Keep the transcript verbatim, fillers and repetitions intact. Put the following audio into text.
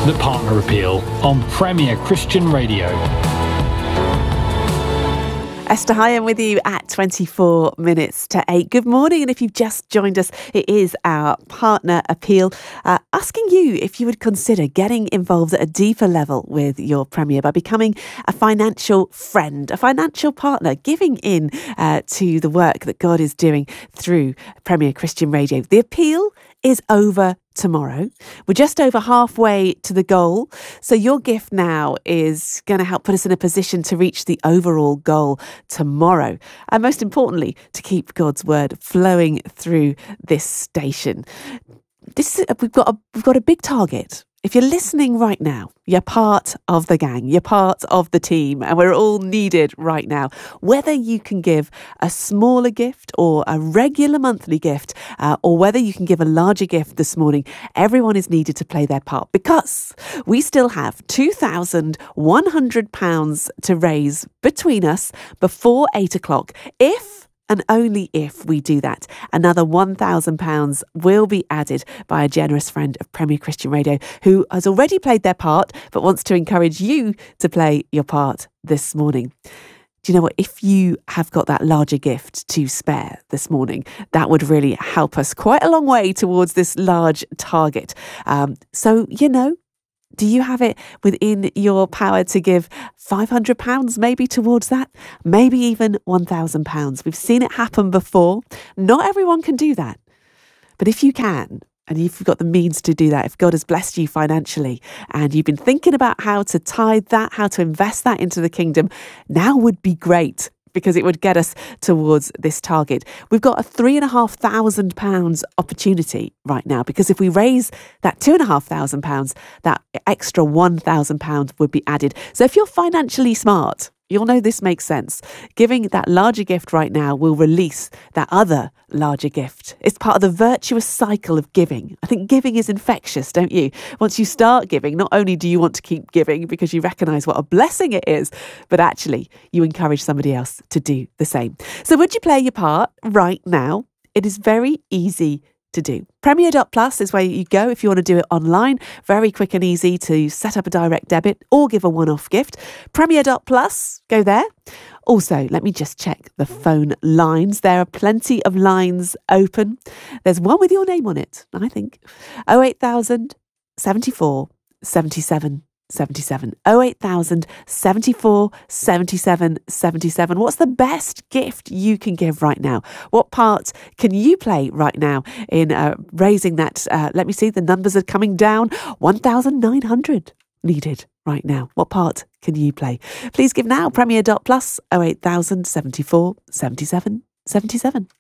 The Partner Appeal on Premier Christian Radio. Esther Hyam with you at twenty-four minutes to eight. Good morning, and if you've just joined us, it is our Partner Appeal, uh, asking you if you would consider getting involved at a deeper level with your Premier by becoming a financial friend, a financial partner, giving in uh, to the work that God is doing through Premier Christian Radio. The appeal is over tomorrow. We're just over halfway to the goal. So your gift now is going to help put us in a position to reach the overall goal tomorrow. And most importantly, to keep God's word flowing through this station. This is, we've got a, we've got a big target. If you're listening right now, you're part of the gang, you're part of the team, and we're all needed right now. Whether you can give a smaller gift or a regular monthly gift, uh, or whether you can give a larger gift this morning, everyone is needed to play their part, because we still have two thousand one hundred pounds to raise between us before eight o'clock. If And only if we do that, another one thousand pounds will be added by a generous friend of Premier Christian Radio who has already played their part but wants to encourage you to play your part this morning. Do you know what? If you have got that larger gift to spare this morning, that would really help us quite a long way towards this large target. Um, so, you know, do you have it within your power to give five hundred pounds maybe towards that? Maybe even one thousand pounds. We've seen it happen before. Not everyone can do that. But if you can, and you've got the means to do that, if God has blessed you financially and you've been thinking about how to tithe that, how to invest that into the kingdom, now would be great, because it would get us towards this target. We've got a three and a half thousand pounds opportunity right now, because if we raise that two and a half thousand pounds, that extra one thousand pounds would be added. So if you're financially smart, you'll know this makes sense. Giving that larger gift right now will release that other larger gift. It's part of the virtuous cycle of giving. I think giving is infectious, don't you? Once you start giving, not only do you want to keep giving because you recognise what a blessing it is, but actually you encourage somebody else to do the same. So would you play your part right now? It is very easy to do. Premier dot plus is where you go if you want to do it online. Very quick and easy to set up a direct debit or give a one-off gift. Premier dot plus, go there. Also, let me just check the phone lines. There are plenty of lines open. There's one with your name on it, I think. oh eight thousand, seventy-four, seventy-seven, seventy-seven. oh eight thousand, seventy-four, seventy-seven, seventy-seven. What's the best gift you can give right now? What part can you play right now in uh, raising that? Uh, let me see, the numbers are coming down. one thousand nine hundred needed right now. What part can you play? Please give now. Premier dot plus, oh eight thousand, seventy-four, seventy-seven, seventy-seven.